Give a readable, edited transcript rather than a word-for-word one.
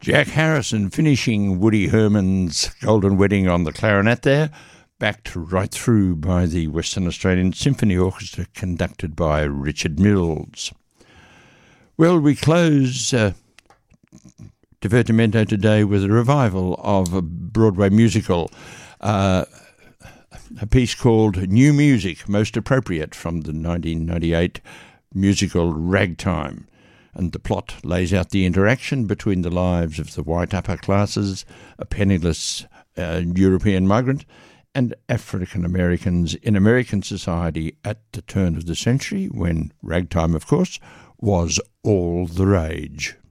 Jack Harrison finishing Woody Herman's Golden Wedding on the clarinet there, backed right through by the Western Australian Symphony Orchestra conducted by Richard Mills. Well, we close Divertimento today with a revival of a Broadway musical, a piece called New Music, Most Appropriate, from the 1998 musical Ragtime. And the plot lays out the interaction between the lives of the white upper classes, a penniless European migrant, and African Americans in American society at the turn of the century, when ragtime, of course, was all the rage.